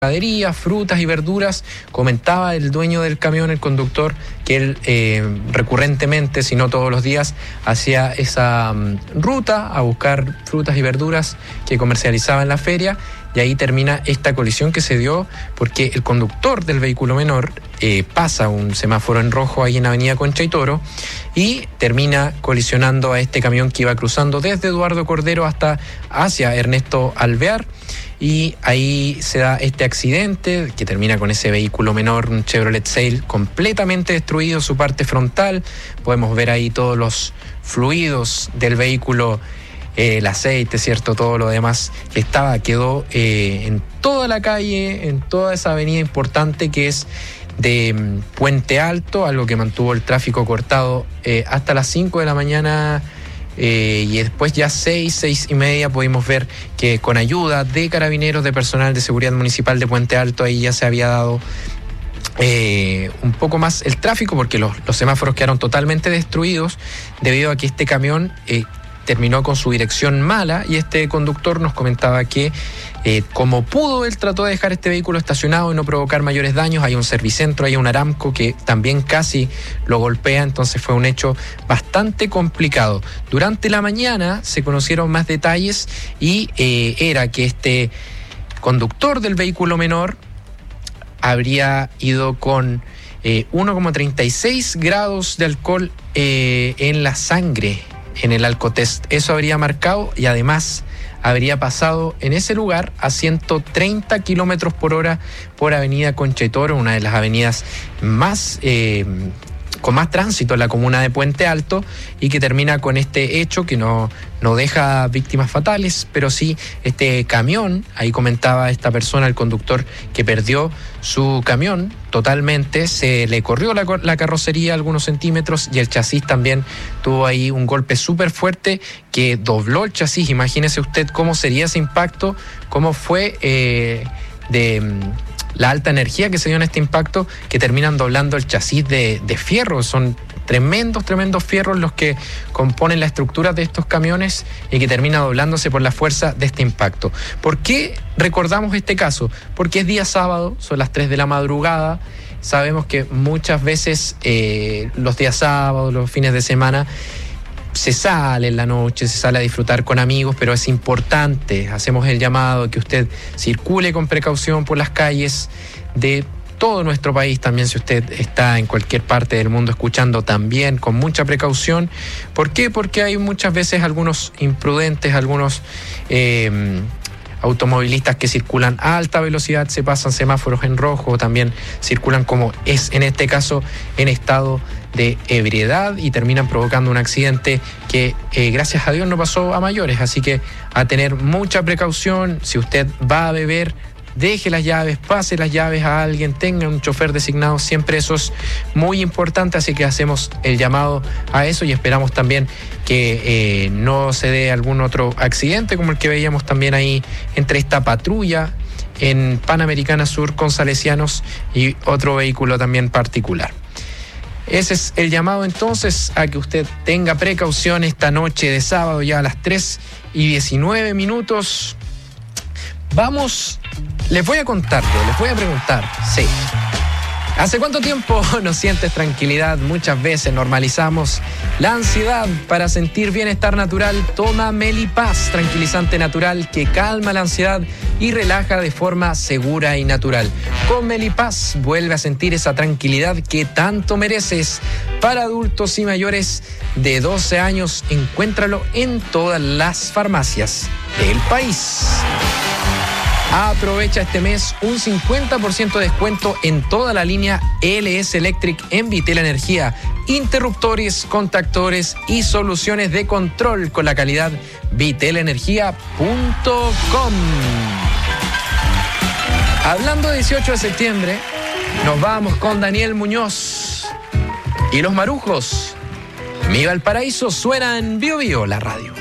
mercadería, frutas y verduras. Comentaba el dueño del camión, el conductor, que él recurrentemente, si no todos los días, hacía esa ruta a buscar frutas y verduras que comercializaba en la feria, y ahí termina esta colisión que se dio porque el conductor del vehículo menor pasa un semáforo en rojo ahí en Avenida Concha y Toro y termina colisionando a este camión que iba cruzando desde Eduardo Cordero hacia Ernesto Alvear. Y ahí se da este accidente que termina con ese vehículo menor, un Chevrolet Sail, completamente destruido, su parte frontal. Podemos ver ahí todos los fluidos del vehículo, el aceite, ¿cierto? Todo lo demás que quedó en toda la calle, en toda esa avenida importante que es de Puente Alto, algo que mantuvo el tráfico cortado hasta las 5 de la mañana. Y después ya 6:30 pudimos ver que con ayuda de carabineros, de personal de seguridad municipal de Puente Alto, ahí ya se había dado un poco más el tráfico, porque los semáforos quedaron totalmente destruidos debido a que este camión terminó con su dirección mala, y este conductor nos comentaba que como pudo, él trató de dejar este vehículo estacionado y no provocar mayores daños. Hay un Servicentro, hay un Aramco que también casi lo golpea, entonces fue un hecho bastante complicado. Durante la mañana se conocieron más detalles y era que este conductor del vehículo menor habría ido con 1,36 grados de alcohol en la sangre en el alcotest. Eso habría marcado, y además habría pasado en ese lugar a 130 kilómetros por hora por Avenida Concha y Toro, una de las avenidas más con más tránsito en la comuna de Puente Alto, y que termina con este hecho que no deja víctimas fatales, pero sí este camión. Ahí comentaba esta persona, el conductor, que perdió su camión totalmente, se le corrió la carrocería algunos centímetros, y el chasis también tuvo ahí un golpe súper fuerte que dobló el chasis. Imagínese usted cómo sería ese impacto, cómo fue la alta energía que se dio en este impacto, que terminan doblando el chasis de fierro. Son tremendos fierros los que componen la estructura de estos camiones, y que termina doblándose por la fuerza de este impacto. ¿Por qué recordamos este caso? Porque es día sábado, son las 3 de la madrugada. Sabemos que muchas veces los días sábados, los fines de semana, se sale en la noche, se sale a disfrutar con amigos, pero es importante, hacemos el llamado, que usted circule con precaución por las calles de todo nuestro país. También, si usted está en cualquier parte del mundo escuchando, también con mucha precaución. ¿Por qué? Porque hay muchas veces algunos imprudentes, algunos automovilistas que circulan a alta velocidad, se pasan semáforos en rojo, también circulan, como es en este caso, en estado de ebriedad, y terminan provocando un accidente que gracias a Dios no pasó a mayores. Así que a tener mucha precaución. Si usted va a beber, deje las llaves, pase las llaves a alguien, tenga un chofer designado, siempre eso es muy importante. Así que hacemos el llamado a eso, y esperamos también que no se dé algún otro accidente como el que veíamos también ahí entre esta patrulla en Panamericana Sur con Salesianos y otro vehículo también particular. Ese es el llamado entonces, a que usted tenga precaución esta noche de sábado, ya a las 3:19. Vamos, les voy a contar, les voy a preguntar, sí. ¿Hace cuánto tiempo no sientes tranquilidad? Muchas veces normalizamos la ansiedad. Para sentir bienestar natural, toma Melipaz, tranquilizante natural que calma la ansiedad y relaja de forma segura y natural. Con Melipaz vuelve a sentir esa tranquilidad que tanto mereces. Para adultos y mayores de 12 años, encuéntralo en todas las farmacias del país. Aprovecha este mes un 50% de descuento en toda la línea LS Electric en Vitel Energía. Interruptores, contactores y soluciones de control con la calidad vitelenergia.com. Hablando de 18 de septiembre, nos vamos con Daniel Muñoz y los Marujos. Mi Valparaíso suena en Bio Bio, la radio.